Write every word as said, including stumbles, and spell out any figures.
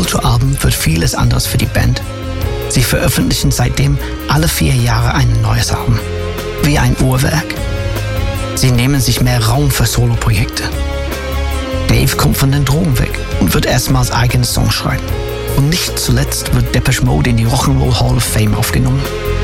Ultra-Album wird vieles anders für die Band. Sie veröffentlichen seitdem alle vier Jahre ein neues Album. Wie ein Uhrwerk. Sie nehmen sich mehr Raum für Soloprojekte. Dave kommt von den Drogen weg und wird erstmals eigene Songs schreiben. Und nicht zuletzt wird Depeche Mode in die Rock'n'Roll Hall of Fame aufgenommen.